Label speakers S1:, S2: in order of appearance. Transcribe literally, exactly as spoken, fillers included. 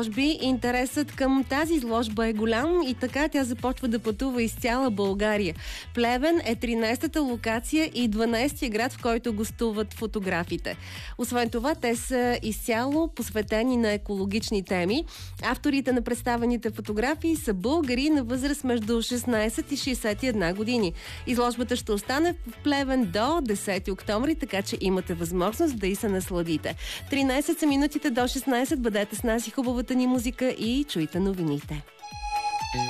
S1: изложби. Интересът към тази изложба е голям и така тя започва да пътува из цяла България. Плевен е тринайсетата локация и дванайсети град, в който гостуват фотографите. Освен това, те са изцяло посветени на екологични теми. Авторите на представените фотографии са българи на възраст между шестнайсет и шейсет и една години. Изложбата ще остане в Плевен до десети октомври, така че имате възможност да и се насладите. тринайсет са минутите до шестнайсет. Бъдете с нас и хубавата ни музика и чуйте новините.